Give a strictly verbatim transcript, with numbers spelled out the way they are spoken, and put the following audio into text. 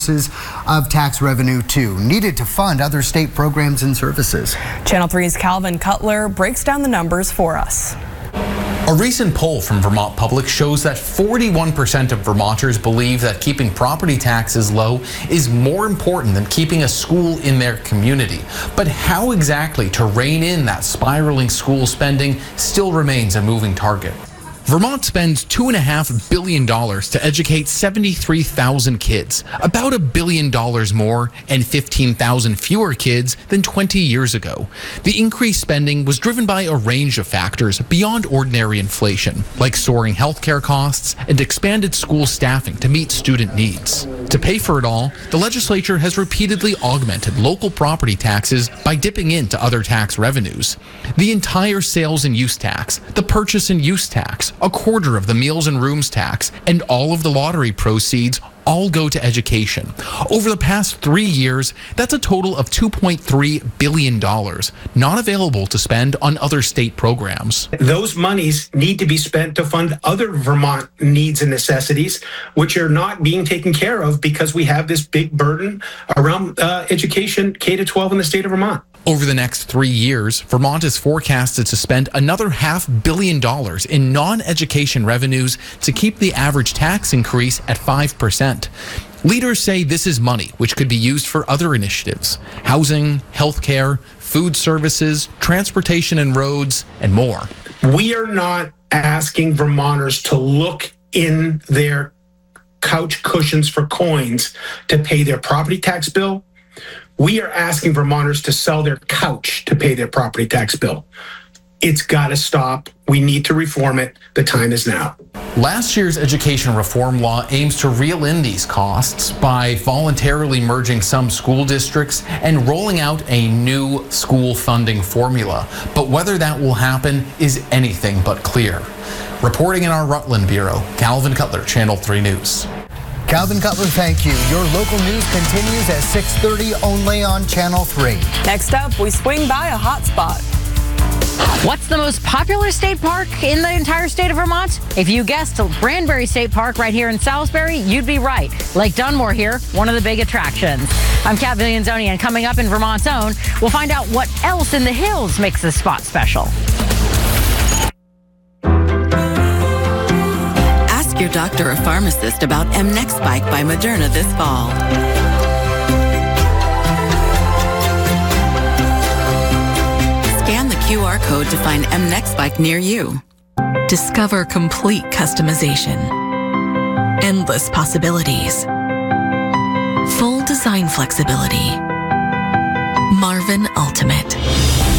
of tax revenue too, needed to fund other state programs and services. Channel three's Calvin Cutler breaks down the numbers for us. A recent poll from Vermont Public shows that forty-one percent of Vermonters believe that keeping property taxes low is more important than keeping a school in their community. But how exactly to rein in that spiraling school spending still remains a moving target. Vermont spends two point five billion dollars to educate seventy-three thousand kids, about a billion dollars more and fifteen thousand fewer kids than twenty years ago. The increased spending was driven by a range of factors beyond ordinary inflation, like soaring healthcare costs and expanded school staffing to meet student needs. To pay for it all, the legislature has repeatedly augmented local property taxes by dipping into other tax revenues. The entire sales and use tax, the purchase and use tax, a quarter of the meals and rooms tax, and all of the lottery proceeds all go to education. Over the past three years, that's a total of two point three billion dollars, not available to spend on other state programs. Those monies need to be spent to fund other Vermont needs and necessities, which are not being taken care of because we have this big burden around uh, education K to twelve in the state of Vermont. Over the next three years, Vermont is forecasted to spend another half billion dollars in non-education revenues to keep the average tax increase at five percent. Leaders say this is money which could be used for other initiatives: housing, healthcare, food services, transportation and roads, and more. We are not asking Vermonters to look in their couch cushions for coins to pay their property tax bill. We are asking Vermonters to sell their couch to pay their property tax bill. It's got to stop. We need to reform it. The time is now. Last year's education reform law aims to reel in these costs by voluntarily merging some school districts and rolling out a new school funding formula. But whether that will happen is anything but clear. Reporting in our Rutland Bureau, Calvin Cutler, Channel three News. Calvin Cutler, thank you. Your local news continues at six thirty only on Channel three. Next up, we swing by a hot spot. What's the most popular state park in the entire state of Vermont? If you guessed Branbury State Park right here in Salisbury, you'd be right. Lake Dunmore here, one of the big attractions. I'm Kat Villanzoni, and coming up in Vermont's Own, we'll find out what else in the hills makes this spot special. Your doctor or pharmacist about mNEXSpike by Moderna this fall. Scan the Q R code to find mNEXSpike near you. Discover complete customization, endless possibilities, full design flexibility. Marvin Ultimate.